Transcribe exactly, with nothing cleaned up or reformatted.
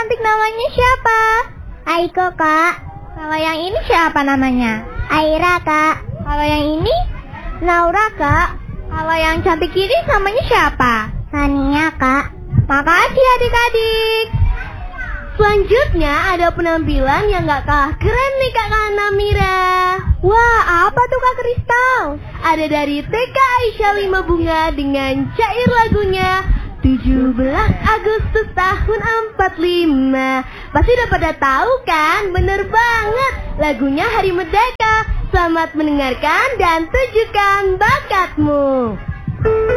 cantik namanya siapa? Aiko, Kak. Kalau yang ini siapa namanya? Aira, Kak. Kalau yang ini? Laura, Kak. Kalau yang cantik ini namanya siapa? Tania, Kak. Makasih adik-adik. Selanjutnya ada penampilan yang gak kalah keren nih Kak Namira. Wah, apa tuh Kak Kristal? Ada dari T K Aisyah Lima Bunga dengan cair lagunya tujuh belas Agustus tahun empat lima. Pasti udah pada tahu kan? Bener banget, lagunya Hari Merdeka. Selamat mendengarkan dan tunjukkan bakatmu.